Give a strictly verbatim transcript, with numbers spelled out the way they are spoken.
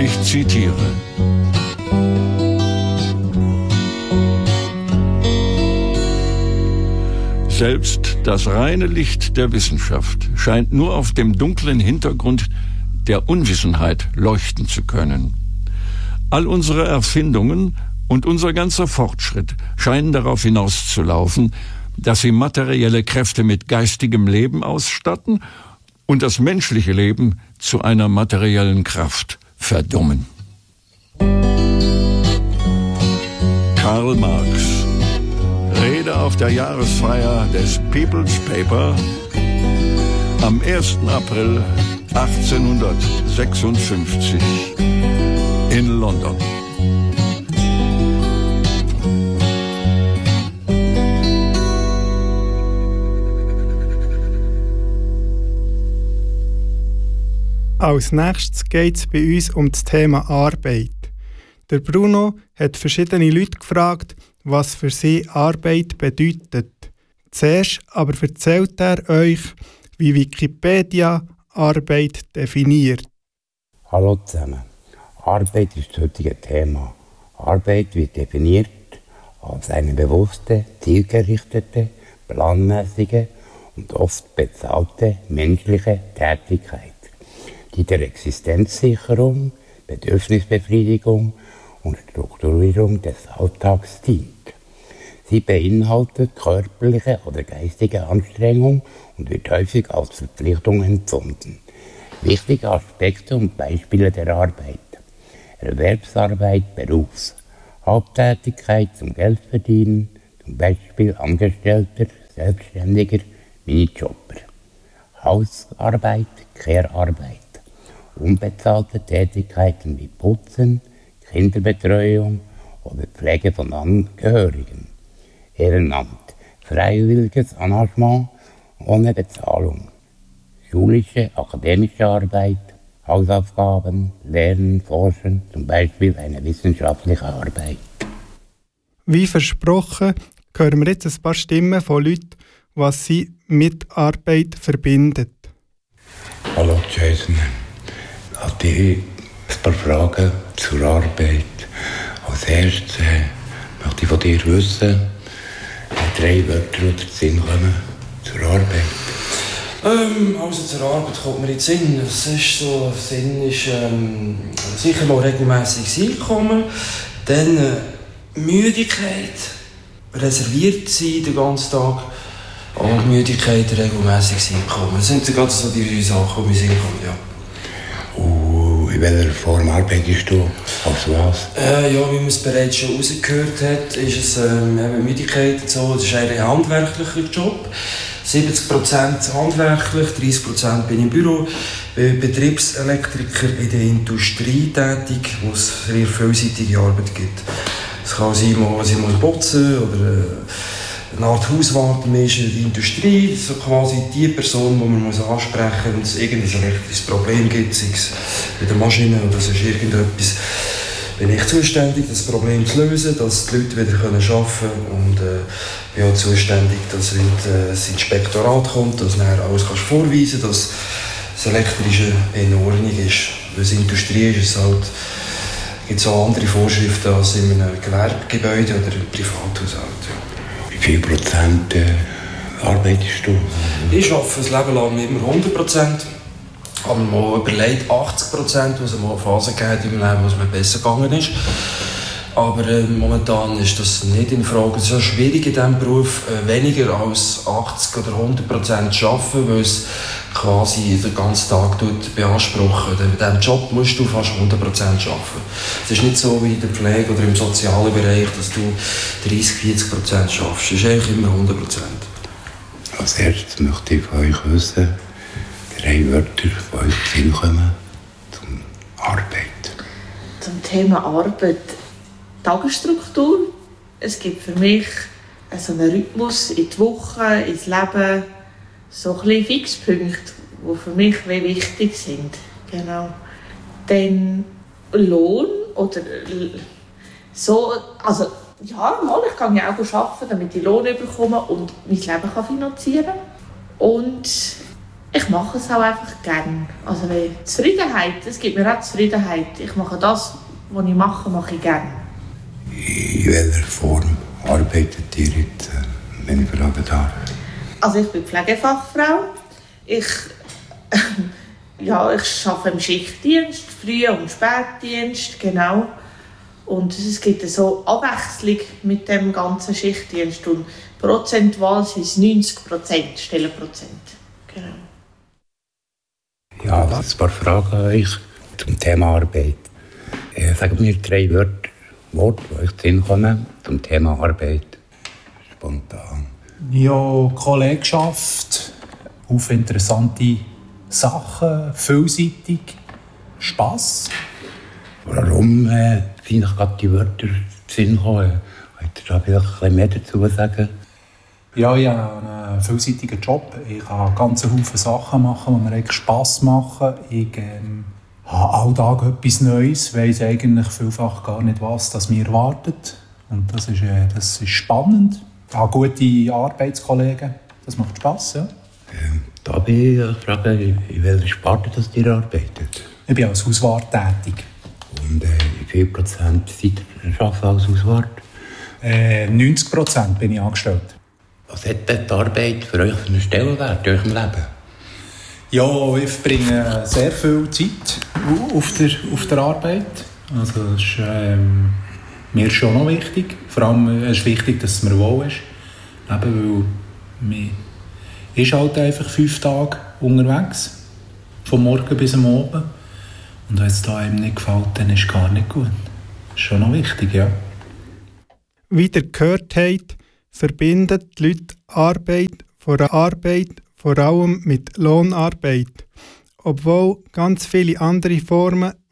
Ich zitiere: Selbst das reine Licht der Wissenschaft scheint nur auf dem dunklen Hintergrund der Unwissenheit leuchten zu können. All unsere Erfindungen und unser ganzer Fortschritt scheinen darauf hinauszulaufen, dass sie materielle Kräfte mit geistigem Leben ausstatten und das menschliche Leben zu einer materiellen Kraft verdummen. Karl Marx. Rede auf der Jahresfeier des People's Paper am ersten April achtzehnhundertsechsundfünfzig in London. Als nächstes geht es bei uns um das Thema Arbeit. Der Bruno hat verschiedene Leute gefragt, was für sie Arbeit bedeutet. Zuerst aber erzählt er euch, wie Wikipedia Arbeit definiert. Hallo zusammen. Arbeit ist das heutige Thema. Arbeit wird definiert als eine bewusste, zielgerichtete, planmäßige und oft bezahlte menschliche Tätigkeit, die der Existenzsicherung, Bedürfnisbefriedigung und Strukturierung des Alltags dient. Sie beinhaltet körperliche oder geistige Anstrengung und wird häufig als Verpflichtung empfunden. Wichtige Aspekte und Beispiele der Arbeit: Erwerbsarbeit, Berufs, Haupttätigkeit zum Geldverdienen, zum Beispiel Angestellter, Selbstständiger, Minijobber. Hausarbeit, Care-Arbeit, unbezahlte Tätigkeiten wie Putzen, Kinderbetreuung oder Pflege von Angehörigen. Ehrenamt, freiwilliges Engagement ohne Bezahlung. Schulische, akademische Arbeit, Hausaufgaben, Lernen, Forschen, zum Beispiel eine wissenschaftliche Arbeit. Wie versprochen, hören wir jetzt ein paar Stimmen von Leuten, was sie mit Arbeit verbindet. Hallo Jason, an dich ein paar Fragen zur Arbeit. Als erstes äh, möchte ich von dir wissen, drei Wörter, die dir Sinn kommen zur Arbeit. Ähm, also zur Arbeit kommt mir in den Sinn. Es ist so, Sinn ist ähm, sicher mal regelmäßiges Einkommen, dann äh, Müdigkeit, reserviert sein den ganzen Tag und Müdigkeit, regelmäßiges Einkommen. Das sind ganz so die Sachen, die mir Sinn kommen, ja. Uh, in welcher Form arbeitest du? Als was? Äh, ja, wie man es bereits schon rausgehört hat, ist es ähm, eben Müdigkeit und so. Es ist ein handwerklicher Job. siebzig Prozent handwerklich, dreißig Prozent bin ich im Büro. Bin Betriebselektriker in der Industrie tätig, wo es sehr vielseitige Arbeit gibt. Es kann sein, dass ich putzen muss oder äh, eine Art Hauswart in der Industrie. So quasi die Person, die man muss ansprechen muss, wenn es irgendein elektrisches Problem gibt, sei es mit der Maschine oder sonst irgendetwas. Bin ich zuständig, das Problem zu lösen, dass die Leute wieder arbeiten können. Und äh, bin auch zuständig, dass wenn das Inspektorat kommt, dass man alles vorweisen kann, dass das Elektrische in Ordnung ist. Weil es Industrie ist, es halt, gibt es auch andere Vorschriften als in einem Gewerbegebäude oder im Privathaushalt. Ja. Wie viel Prozent äh, arbeitest du? Ich arbeite das Leben lang immer hundert Prozent. Ich habe mir mal überlegt, achtzig Prozent, was es mal Phasen gegeben in meinem Leben, wo es mir besser gegangen ist. Aber äh, momentan ist das nicht in Frage. Es ist auch schwierig in diesem Beruf, äh, weniger als achtzig oder hundert Prozent zu arbeiten, weil es quasi den ganzen Tag beansprucht. In diesem Job musst du fast hundert Prozent arbeiten. Es ist nicht so wie in der Pflege oder im sozialen Bereich, dass du dreißig, vierzig Prozent schaffst. Es ist eigentlich immer hundert Prozent. Als erstes möchte ich von euch wissen, drei Wörter, die euch in den Sinn kommen zum Arbeit. Zum Thema Arbeit. Tagesstruktur. Es gibt für mich so einen Rhythmus in die Woche, ins Leben, so ein bisschen Fixpunkte, die für mich wichtig sind. Genau. Dann Lohn oder so, also ja, mal, ich kann ja auch arbeiten, damit ich Lohn bekomme und mein Leben kann finanzieren kann. Und Ich mache es auch einfach gerne. Also wenn Zufriedenheit, es gibt mir auch Zufriedenheit. Ich mache das, was ich mache, mache ich gerne. In welcher Form arbeitet ihr jetzt, wenn ich fragen darf? Also ich bin Pflegefachfrau. Ich, ja, ich arbeite im Schichtdienst, Früh- und Spätdienst, genau. Und es gibt so Abwechslung mit dem ganzen Schichtdienst. Und prozentual sind es neunzig Prozent Stellenprozent. Genau. Ja, also ein paar Fragen an euch zum Thema Arbeit. Äh, sagt mir drei Wörter, Worte, die euch in den Sinn kommen zum Thema Arbeit. Spontan. Ja, Kollegschaft, auf interessante Sachen, vielseitig, Spass. Warum äh, sind euch gerade die Wörter in den Sinn gekommen? Könnt ihr da vielleicht ein bisschen mehr dazu sagen? Ja, ich habe einen vielseitigen Job. Ich kann ganz viele Sachen machen, die mir eigentlich Spass machen. Ich ähm, habe alltag etwas Neues, weiss eigentlich vielfach gar nicht, was das mir erwartet. Und das ist, äh, das ist spannend. Ich habe gute Arbeitskollegen. Das macht Spass, ja. Ähm, da bin ich eine Frage, in welcher Sparte das ihr arbeitet? Ich bin als Hauswart tätig. Und äh, wie viel Prozent seid ihr als Hauswart? Äh, neunzig Prozent bin ich angestellt. Was hat denn die Arbeit für euch für einen Stellenwert in eurem Leben? Ja, ich verbringe sehr viel Zeit auf der, auf der Arbeit. Also das ist ähm, mir schon noch wichtig. Vor allem ist es wichtig, dass es mir wohl ist. Eben, weil man ist halt einfach fünf Tage unterwegs. Vom Morgen bis am Abend. Und wenn es da einem nicht gefällt, dann ist es gar nicht gut. Das ist schon noch wichtig, ja. Wie ihr gehört habt, verbindet die Leute Arbeit vor Arbeit vor allem mit Lohnarbeit. Obwohl ganz viele andere Formen